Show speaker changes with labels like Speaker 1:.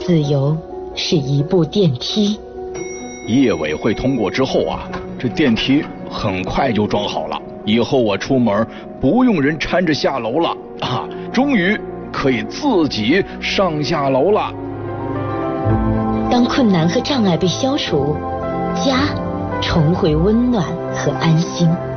Speaker 1: 自由是一部电梯。
Speaker 2: 业委会通过之后啊，这电梯很快就装好了，以后我出门不用人搀着下楼了啊，终于可以自己上下楼了。
Speaker 1: 当困难和障碍被消除，家重回温暖和安心。